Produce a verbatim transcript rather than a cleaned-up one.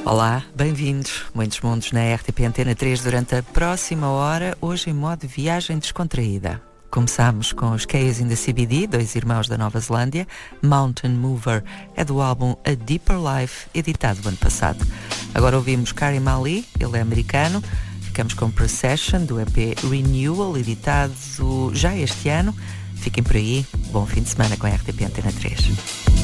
Olá, bem-vindos. Muitos mundos na R T P Antena três durante a próxima hora, hoje em modo viagem descontraída. Começamos com os Keys in the C B D, dois irmãos da Nova Zelândia. Mountain Mover é do álbum A Deeper Life, editado ano passado. Agora ouvimos Karim Ali, ele é americano. Ficamos com Procession, do E P Renewal, editado já este ano. Fiquem por aí. Bom fim de semana com a R T P Antena três.